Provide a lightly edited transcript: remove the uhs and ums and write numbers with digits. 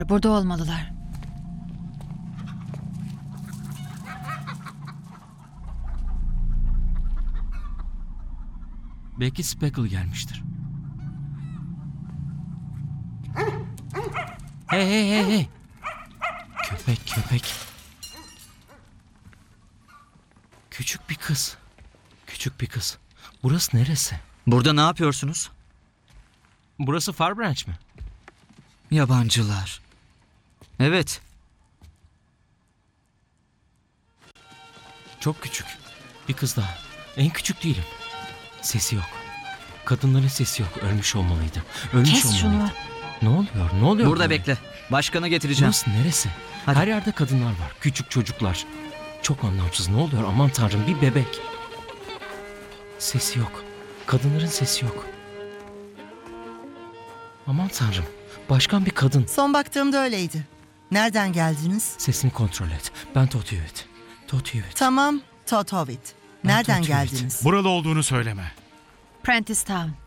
Burada olmalılar. Belki Speckle gelmiştir. Hey hey hey hey. Köpek. Küçük bir kız. Küçük bir kız. Burası neresi? Burada ne yapıyorsunuz? Burası Far Branch mi? Yabancılar. Evet. Çok küçük. Bir kız daha. En küçük değilim. Sesi yok. Kadınların sesi yok. Ölmüş olmalıydı. Ölmüş Kes şunu. olmalıydı. Ne oluyor? Ne oluyor? Burada böyle? bekle. Başkanı getireceğim. Burası neresi? Hadi. Her yerde kadınlar var. Küçük çocuklar. Çok anlamsız. Ne oluyor? Aman tanrım, bir bebek. Sesi yok. Kadınların sesi yok. Aman tanrım. Başkan bir kadın. Son baktığımda öyleydi. Nereden geldiniz? Sesini kontrol et. Ben Todd Hewitt. Todd Hewitt. Tamam, Todd Howitt. Ben Nereden Todd Hewitt. geldiniz? Buralı olduğunu söyleme. Prentice Town.